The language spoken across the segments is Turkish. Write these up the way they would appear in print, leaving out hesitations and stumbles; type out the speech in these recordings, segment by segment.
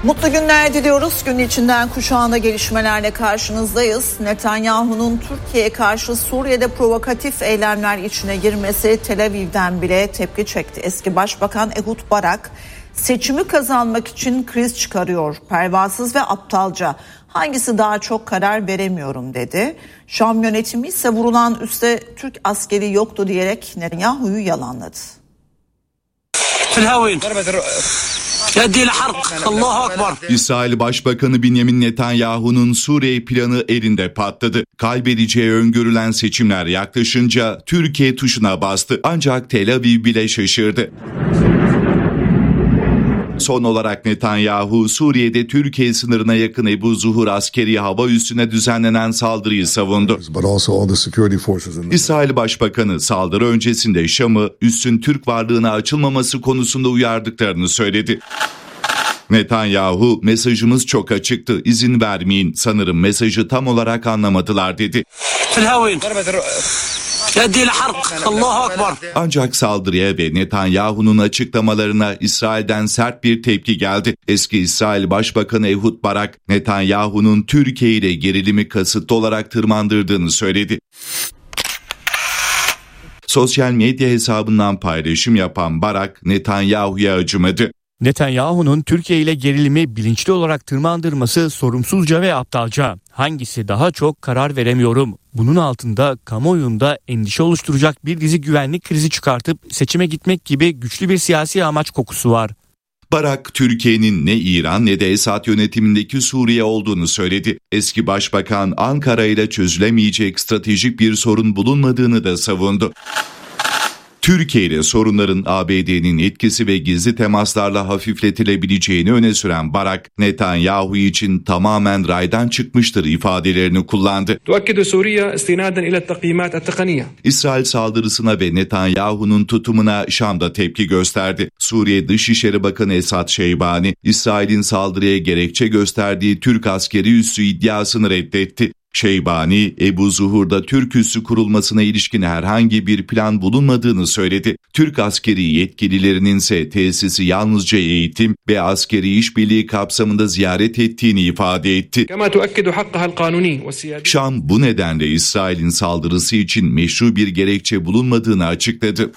Mutlu günler diliyoruz. Gün içinden kuşağında gelişmelerle karşınızdayız. Netanyahu'nun Türkiye'ye karşı Suriye'de provokatif eylemler içine girmesi Tel Aviv'den bile tepki çekti. Eski Başbakan Ehud Barak seçimi kazanmak için kriz çıkarıyor. Pervasız ve aptalca. Hangisi daha çok karar veremiyorum dedi. Şam yönetimi ise vurulan üste Türk askeri yoktu diyerek Netanyahu'yu yalanladı. İsrail Başbakanı Benjamin Netanyahu'nun Suriye planı elinde patladı. Kaybedeceği öngörülen seçimler yaklaşınca Türkiye tuşuna bastı. Ancak Tel Aviv bile şaşırdı. Son olarak Netanyahu, Suriye'de Türkiye sınırına yakın Ebu Zuhur askeri hava üssüne düzenlenen saldırıyı savundu. İsrail Başbakanı saldırı öncesinde Şam'ı üssün Türk varlığına açılmaması konusunda uyardıklarını söyledi. Netanyahu, mesajımız çok açıktı, izin vermeyin, sanırım mesajı tam olarak anlamadılar dedi. Ancak saldırıya ve Netanyahu'nun açıklamalarına İsrail'den sert bir tepki geldi. Eski İsrail Başbakanı Ehud Barak, Netanyahu'nun Türkiye ile gerilimi kasıtlı olarak tırmandırdığını söyledi. Sosyal medya hesabından paylaşım yapan Barak, Netanyahu'ya acımadı. Netanyahu'nun Türkiye ile gerilimi bilinçli olarak tırmandırması sorumsuzca ve aptalca. Hangisi daha çok karar veremiyorum. Bunun altında kamuoyunda endişe oluşturacak bir dizi güvenlik krizi çıkartıp seçime gitmek gibi güçlü bir siyasi amaç kokusu var. Barak, Türkiye'nin ne İran ne de Esad yönetimindeki Suriye olduğunu söyledi. Eski Başbakan, Ankara ile çözülemeyecek stratejik bir sorun bulunmadığını da savundu. Türkiye ile sorunların ABD'nin etkisi ve gizli temaslarla hafifletilebileceğini öne süren Barak, Netanyahu için tamamen raydan çıkmıştır ifadelerini kullandı. İsrail saldırısına ve Netanyahu'nun tutumuna Şam'da tepki gösterdi. Suriye Dışişleri Bakanı Esad Şeybani, İsrail'in saldırıya gerekçe gösterdiği Türk askeri üssü iddiasını reddetti. Şeybani, Ebu Zuhur'da Türk üssü kurulmasına ilişkin herhangi bir plan bulunmadığını söyledi. Türk askeri yetkililerinin ise tesisi yalnızca eğitim ve askeri işbirliği kapsamında ziyaret ettiğini ifade etti. Şam bu nedenle İsrail'in saldırısı için meşru bir gerekçe bulunmadığını açıkladı.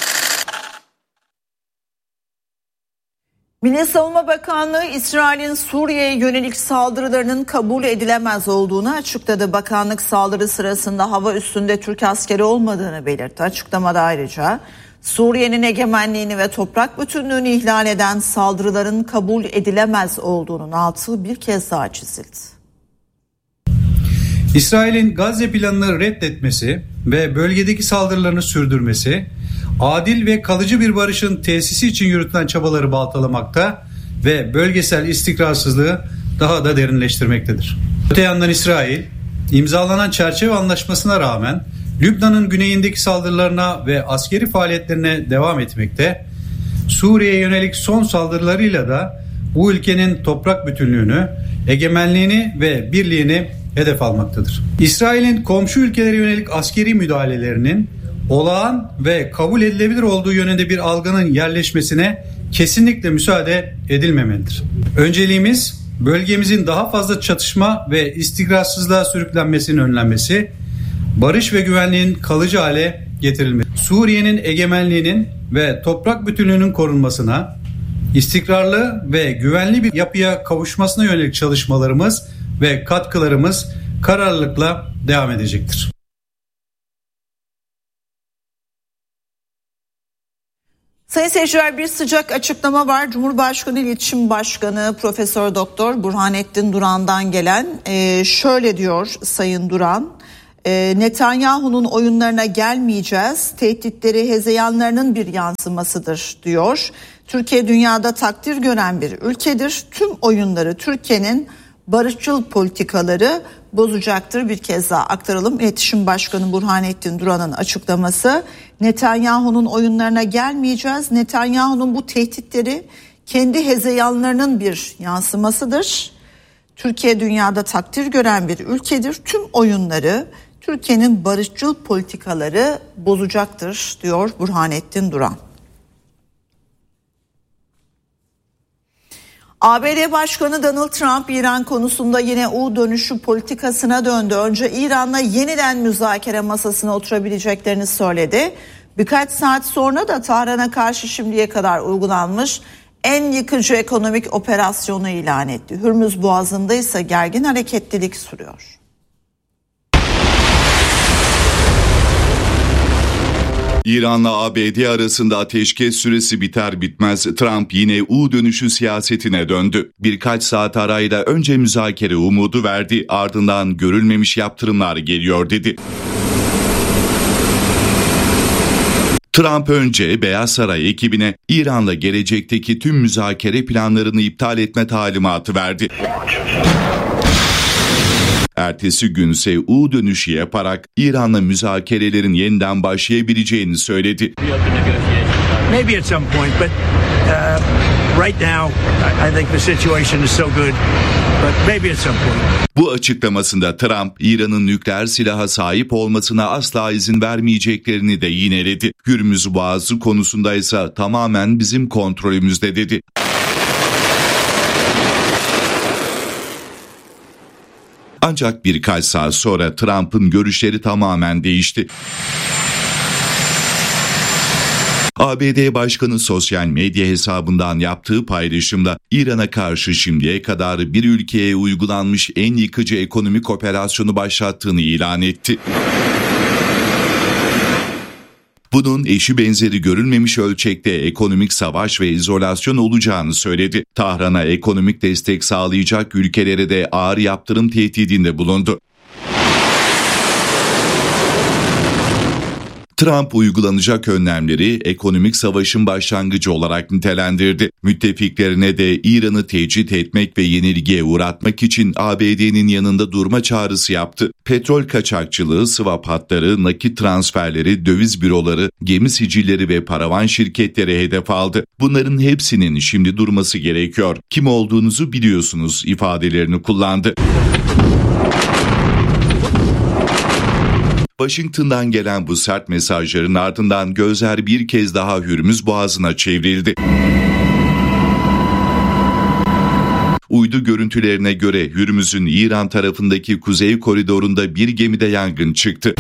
Milli Savunma Bakanlığı İsrail'in Suriye'ye yönelik saldırılarının kabul edilemez olduğunu açıkladı. Bakanlık saldırı sırasında hava üstünde Türk askeri olmadığını belirtti. Açıklamada ayrıca Suriye'nin egemenliğini ve toprak bütünlüğünü ihlal eden saldırıların kabul edilemez olduğunun altı bir kez daha çizildi. İsrail'in Gazze planını reddetmesi ve bölgedeki saldırılarını sürdürmesi, adil ve kalıcı bir barışın tesisi için yürütülen çabaları baltalamakta ve bölgesel istikrarsızlığı daha da derinleştirmektedir. Öte yandan İsrail, imzalanan çerçeve anlaşmasına rağmen Lübnan'ın güneyindeki saldırılarına ve askeri faaliyetlerine devam etmekte, Suriye'ye yönelik son saldırılarıyla da bu ülkenin toprak bütünlüğünü, egemenliğini ve birliğini hedef almaktadır. İsrail'in komşu ülkelere yönelik askeri müdahalelerinin olağan ve kabul edilebilir olduğu yönünde bir algının yerleşmesine kesinlikle müsaade edilmemelidir. Önceliğimiz bölgemizin daha fazla çatışma ve istikrarsızlığa sürüklenmesinin önlenmesi, barış ve güvenliğin kalıcı hale getirilmesi, Suriye'nin egemenliğinin ve toprak bütünlüğünün korunmasına, istikrarlı ve güvenli bir yapıya kavuşmasına yönelik çalışmalarımız ve katkılarımız kararlılıkla devam edecektir. Sayın seyirciler, bir sıcak açıklama var. Cumhurbaşkanı İletişim Başkanı Profesör Doktor Burhanettin Duran'dan gelen. Şöyle diyor Sayın Duran. Netanyahu'nun oyunlarına gelmeyeceğiz. Tehditleri hezeyanlarının bir yansımasıdır diyor. Türkiye dünyada takdir gören bir ülkedir. Tüm oyunları Türkiye'nin barışçıl politikaları bozacaktır. Bir kez daha aktaralım. İletişim Başkanı Burhanettin Duran'ın açıklaması. Netanyahu'nun oyunlarına gelmeyeceğiz. Netanyahu'nun bu tehditleri kendi hezeyanlarının bir yansımasıdır. Türkiye dünyada takdir gören bir ülkedir. Tüm oyunları Türkiye'nin barışçıl politikaları bozacaktır diyor Burhanettin Duran. ABD Başkanı Donald Trump İran konusunda yine U dönüşü politikasına döndü. Önce İran'la yeniden müzakere masasına oturabileceklerini söyledi. Birkaç saat sonra da Tahran'a karşı şimdiye kadar uygulanmış en yıkıcı ekonomik operasyonu ilan etti. Hürmüz Boğazı'nda ise gergin hareketlilik sürüyor. İran'la ABD arasında ateşkes süresi biter bitmez Trump yine U dönüşü siyasetine döndü. Birkaç saat arayla önce müzakere umudu verdi, ardından görülmemiş yaptırımlar geliyor dedi. Trump önce Beyaz Saray ekibine İran'la gelecekteki tüm müzakere planlarını iptal etme talimatı verdi. Ertesi günse U dönüşü yaparak İran'la müzakerelerin yeniden başlayabileceğini söyledi. Maybe at some point, but right now I think the situation is so good, but maybe at some point. Bu açıklamasında Trump, İran'ın nükleer silaha sahip olmasına asla izin vermeyeceklerini de yineledi. Hürmüz Boğazı konusunda ise tamamen bizim kontrolümüzde dedi. Ancak birkaç saat sonra Trump'ın görüşleri tamamen değişti. ABD Başkanı sosyal medya hesabından yaptığı paylaşımda İran'a karşı şimdiye kadar bir ülkeye uygulanmış en yıkıcı ekonomik operasyonu başlattığını ilan etti. Bunun eşi benzeri görülmemiş ölçekte ekonomik savaş ve izolasyon olacağını söyledi. Tahran'a ekonomik destek sağlayacak ülkelere de ağır yaptırım tehdidinde bulundu. Trump uygulanacak önlemleri ekonomik savaşın başlangıcı olarak nitelendirdi. Müttefiklerine de İran'ı tecrit etmek ve yenilgiye uğratmak için ABD'nin yanında durma çağrısı yaptı. Petrol kaçakçılığı, swap hatları, nakit transferleri, döviz büroları, gemi sicilleri ve paravan şirketleri hedef aldı. Bunların hepsinin şimdi durması gerekiyor. Kim olduğunuzu biliyorsunuz ifadelerini kullandı. Washington'dan gelen bu sert mesajların ardından gözler bir kez daha Hürmüz Boğazı'na çevrildi. Uydu görüntülerine göre Hürmüz'ün İran tarafındaki kuzey koridorunda bir gemide yangın çıktı.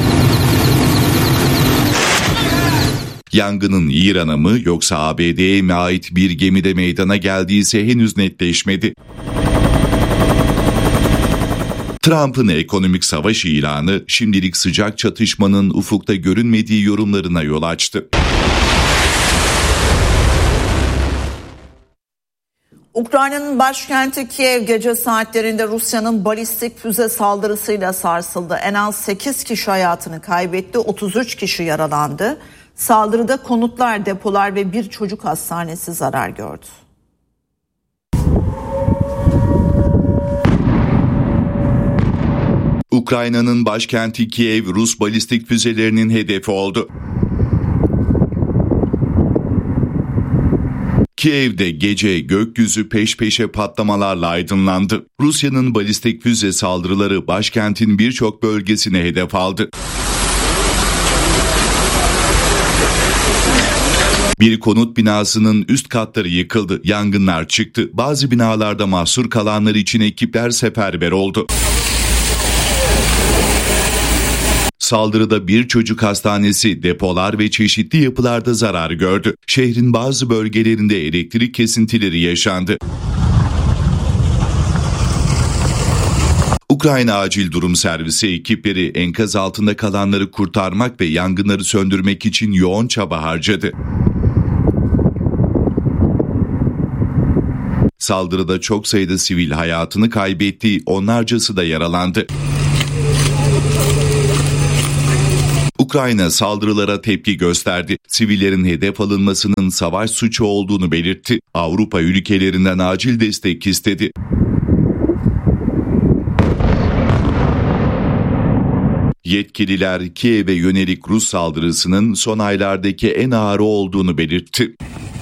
Yangının İran'a mı yoksa ABD'ye mi ait bir gemide meydana geldiği ise henüz netleşmedi. Trump'ın ekonomik savaş ilanı şimdilik sıcak çatışmanın ufukta görünmediği yorumlarına yol açtı. Ukrayna'nın başkenti Kiev gece saatlerinde Rusya'nın balistik füze saldırısıyla sarsıldı. En az 8 kişi hayatını kaybetti, 33 kişi yaralandı. Saldırıda konutlar, depolar ve bir çocuk hastanesi zarar gördü. Ukrayna'nın başkenti Kiev, Rus balistik füzelerinin hedefi oldu. Kiev'de gece gökyüzü peş peşe patlamalarla aydınlandı. Rusya'nın balistik füze saldırıları başkentin birçok bölgesine hedef aldı. Bir konut binasının üst katları yıkıldı, yangınlar çıktı. Bazı binalarda mahsur kalanlar için ekipler seferber oldu. Saldırıda bir çocuk hastanesi, depolar ve çeşitli yapılarda zarar gördü. Şehrin bazı bölgelerinde elektrik kesintileri yaşandı. Ukrayna Acil Durum Servisi ekipleri enkaz altında kalanları kurtarmak ve yangınları söndürmek için yoğun çaba harcadı. Saldırıda çok sayıda sivil hayatını kaybetti, onlarcası da yaralandı. Ukrayna saldırılara tepki gösterdi. Sivillerin hedef alınmasının savaş suçu olduğunu belirtti. Avrupa ülkelerinden acil destek istedi. Yetkililer Kiev'e yönelik Rus saldırısının son aylardaki en ağırı olduğunu belirtti.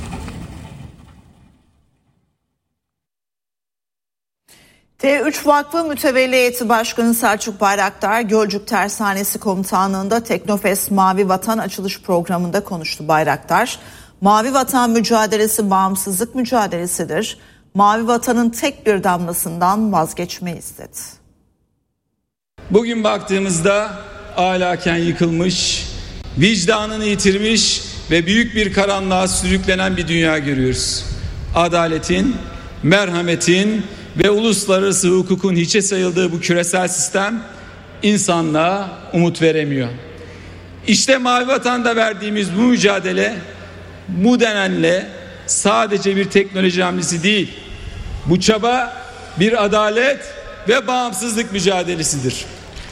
T3 Vakfı Mütevelli Heyeti Başkanı Selçuk Bayraktar, Gölcük Tersanesi Komutanlığı'nda Teknofest Mavi Vatan açılış programında konuştu. Bayraktar, Mavi Vatan mücadelesi bağımsızlık mücadelesidir. Mavi vatanın tek bir damlasından vazgeçmeyiz dedi. Bugün baktığımızda ahlaken yıkılmış, vicdanını yitirmiş ve büyük bir karanlığa sürüklenen bir dünya görüyoruz. Adaletin, merhametin ve uluslararası hukukun hiçe sayıldığı bu küresel sistem insanlığa umut veremiyor. İşte Mavi Vatan'da verdiğimiz bu mücadele, bu denenle sadece bir teknoloji hamlesi değil, bu çaba bir adalet ve bağımsızlık mücadelesidir.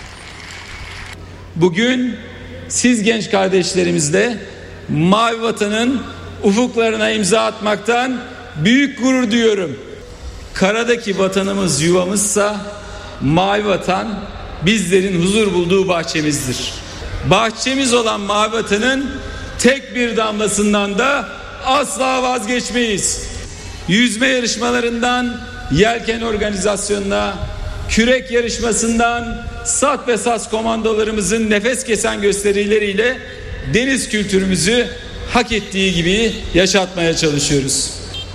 Bugün siz genç kardeşlerimizle Mavi Vatan'ın ufuklarına imza atmaktan büyük gurur duyuyorum. Karadaki vatanımız yuvamızsa Mavi Vatan bizlerin huzur bulduğu bahçemizdir. Bahçemiz olan Mavi Vatan'ın tek bir damlasından da asla vazgeçmeyiz. Yüzme yarışmalarından yelken organizasyonuna, kürek yarışmasından SAT ve SAS komandolarımızın nefes kesen gösterileriyle deniz kültürümüzü hak ettiği gibi yaşatmaya çalışıyoruz.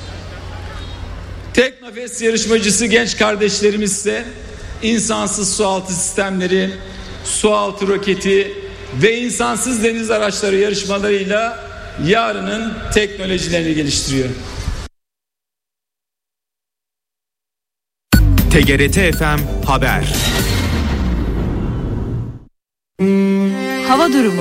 Teknofest yarışmacısı genç kardeşlerimiz ise insansız sualtı sistemleri, sualtı roketi ve insansız deniz araçları yarışmalarıyla yarının teknolojilerini geliştiriyor. TGRT FM Haber. Hava durumu.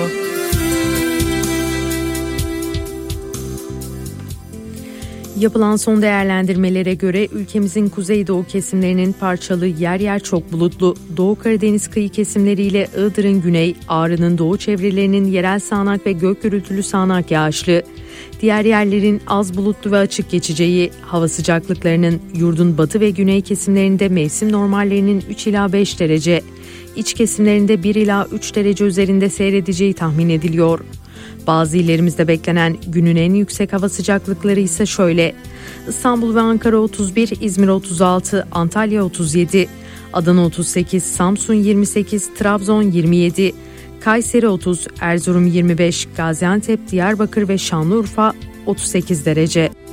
Yapılan son değerlendirmelere göre ülkemizin kuzeydoğu kesimlerinin parçalı, yer yer çok bulutlu, Doğu Karadeniz kıyı kesimleriyle Iğdır'ın güney, Ağrı'nın doğu çevrelerinin yerel sağanak ve gök gürültülü sağanak yağışlı, diğer yerlerin az bulutlu ve açık geçeceği, hava sıcaklıklarının yurdun batı ve güney kesimlerinde mevsim normallerinin 3 ila 5 derece, iç kesimlerinde 1 ila 3 derece üzerinde seyredeceği tahmin ediliyor. Bazı illerimizde beklenen günün en yüksek hava sıcaklıkları ise şöyle: İstanbul ve Ankara 31, İzmir 36, Antalya 37, Adana 38, Samsun 28, Trabzon 27, Kayseri 30, Erzurum 25, Gaziantep, Diyarbakır ve Şanlıurfa 38 derece.